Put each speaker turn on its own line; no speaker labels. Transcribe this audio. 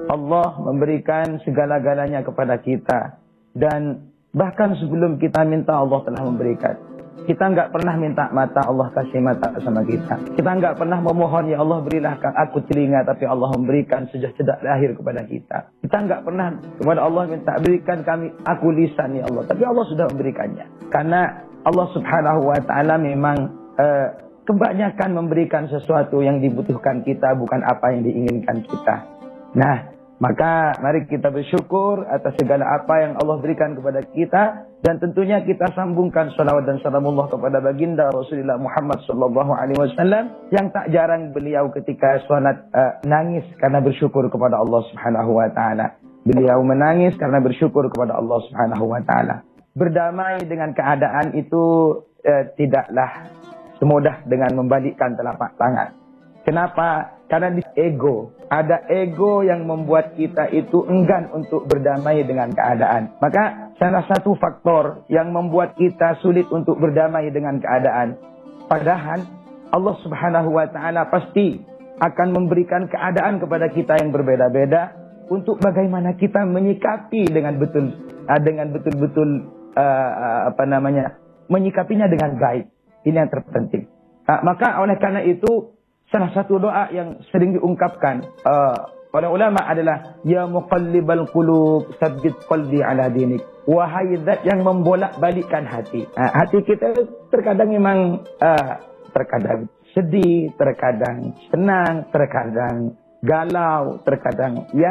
Allah memberikan segala-galanya kepada kita. Dan bahkan sebelum kita minta, Allah telah memberikan. Kita nggak pernah minta mata, Allah kasih mata sama kita. Kita nggak pernah memohon, ya Allah berilah aku telinga, tapi Allah memberikan sejak lahir kepada kita. Kita nggak pernah kepada Allah minta, berikan aku lisan, ya Allah. Tapi Allah sudah memberikannya. Karena Allah subhanahu wa ta'ala memang kebanyakan memberikan sesuatu yang dibutuhkan kita, bukan apa yang diinginkan kita. Nah, maka mari kita bersyukur atas segala apa yang Allah berikan kepada kita. Dan tentunya kita sambungkan salawat dan salamullah kepada baginda Rasulullah Muhammad SAW, yang tak jarang beliau ketika sholat nangis karena bersyukur kepada Allah Subhanahu wa ta'ala. Beliau menangis karena bersyukur kepada Allah Subhanahu wa ta'ala. Berdamai dengan keadaan itu tidaklah semudah dengan membalikkan telapak tangan. Kenapa? Karena di ego. Ada ego yang membuat kita itu enggan untuk berdamai dengan keadaan. Maka salah satu faktor yang membuat kita sulit untuk berdamai dengan keadaan. Padahal Allah Subhanahu wa ta'ala pasti akan memberikan keadaan kepada kita yang berbeda-beda untuk bagaimana kita menyikapi dengan betul-betul menyikapinya dengan baik. Ini yang terpenting. Maka oleh karena itu, salah satu doa yang sering diungkapkan oleh ulama adalah ya muqallibal qulub tsabbit qalbi ala dinik. Wahai zat yang membolak-balikkan hati. Hati kita terkadang memang terkadang sedih, terkadang senang, terkadang galau, terkadang ya